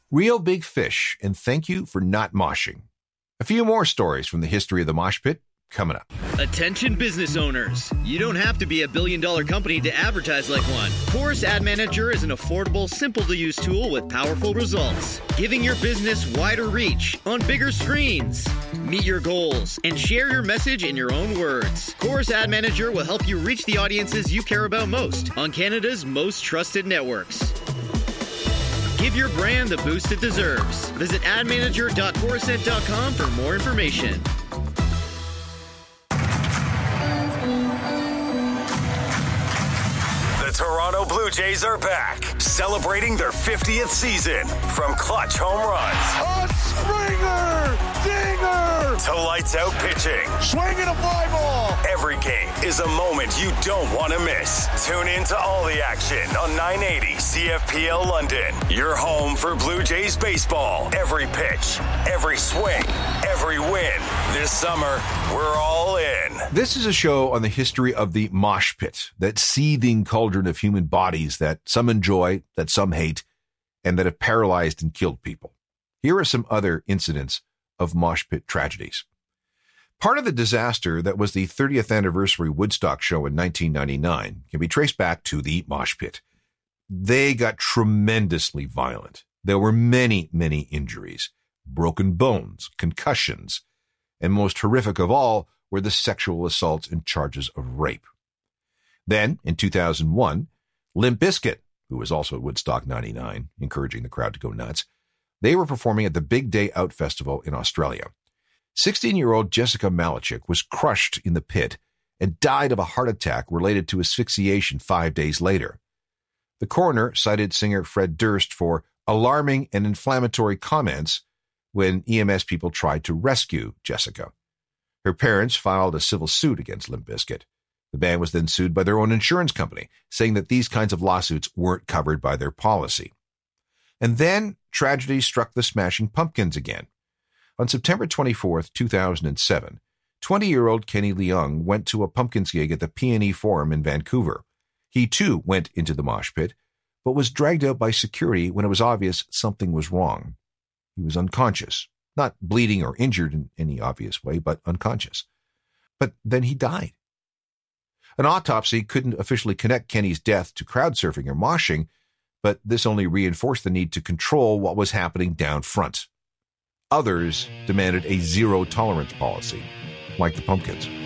Real big fish, and thank you for not moshing. A few more stories from the history of the mosh pit coming up. Attention business owners. You don't have to be a billion-dollar company to advertise like one. Chorus Ad Manager is an affordable, simple-to-use tool with powerful results, giving your business wider reach on bigger screens. Meet your goals and share your message in your own words. Chorus Ad Manager will help you reach the audiences you care about most on Canada's most trusted networks. Give your brand the boost it deserves. Visit admanager.chorusnet.com for more information. The Toronto Blue Jays are back, celebrating their 50th season. From clutch home runs, a Springer, dinger, to lights out pitching. Swinging a fly ball. Every game is a moment you don't want to miss. Tune in to all the action on 980 CFPL London. Your home for Blue Jays baseball. Every pitch, every swing, every win. This summer, we're all in. This is a show on the history of the mosh pit, that seething cauldron of human bodies that some enjoy, that some hate, and that have paralyzed and killed people. Here are some other incidents of mosh pit tragedies. Part of the disaster that was the 30th anniversary Woodstock show in 1999 can be traced back to the mosh pit. They got tremendously violent. There were many, many injuries, broken bones, concussions, and most horrific of all were the sexual assaults and charges of rape. Then, in 2001, Limp Bizkit, who was also at Woodstock 99, encouraging the crowd to go nuts, they were performing at the Big Day Out Festival in Australia. 16-year-old Jessica Malachik was crushed in the pit and died of a heart attack related to asphyxiation 5 days later. The coroner cited singer Fred Durst for alarming and inflammatory comments when EMS people tried to rescue Jessica. Her parents filed a civil suit against Limp Bizkit. The band was then sued by their own insurance company, saying that these kinds of lawsuits weren't covered by their policy. And then tragedy struck the Smashing Pumpkins again. On September 24th, 2007, 20-year-old Kenny Leung went to a Pumpkins gig at the PNE Forum in Vancouver. He too went into the mosh pit, but was dragged out by security when it was obvious something was wrong. He was unconscious, not bleeding or injured in any obvious way, but unconscious. But then he died. An autopsy couldn't officially connect Kenny's death to crowd surfing or moshing, but this only reinforced the need to control what was happening down front. Others demanded a zero-tolerance policy, like the Pumpkins.